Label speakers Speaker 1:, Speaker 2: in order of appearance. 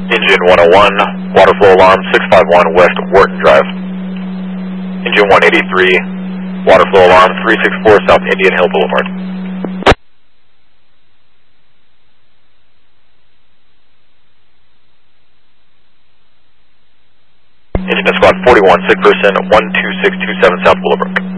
Speaker 1: Engine 101, water flow alarm 651 West Wharton Drive. Engine 183, water flow alarm 364 South Indian Hill Boulevard. Engine to squad 41, sick person 12627 South Willowbrook.